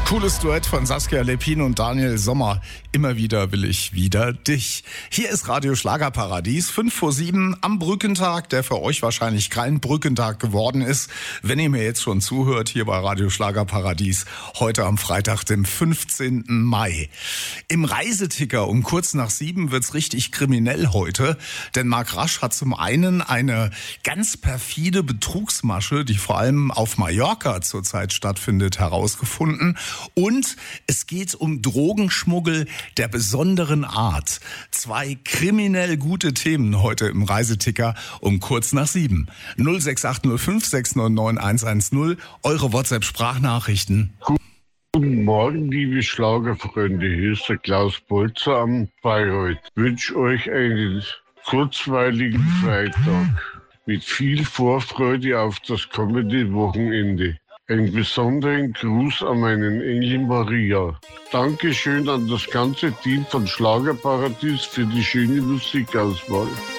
Cooles Duett von Saskia Lepin und Daniel Sommer. Immer wieder will ich wieder dich. Hier ist Radio Schlagerparadies, 5:07 am Brückentag, der für euch wahrscheinlich kein Brückentag geworden ist, wenn ihr mir jetzt schon zuhört, hier bei Radio Schlagerparadies, heute am Freitag, dem 15. Mai. Im Reiseticker um kurz nach 7 wird's richtig kriminell heute, denn Marc Rasch hat zum einen eine ganz perfide Betrugsmasche, die vor allem auf Mallorca zurzeit stattfindet, herausgefunden. Und es geht um Drogenschmuggel der besonderen Art. 2 kriminell gute Themen heute im Reiseticker um kurz nach 7. 06805 699 110, eure WhatsApp-Sprachnachrichten. Guten Morgen, liebe Schlagerfreunde. Hier ist der Klaus Bolzer am Bayreuth. Ich wünsche euch einen kurzweiligen Freitag mit viel Vorfreude auf das kommende Wochenende. Einen besonderen Gruß an meinen Engel Maria. Dankeschön an das ganze Team von Schlagerparadies für die schöne Musikauswahl.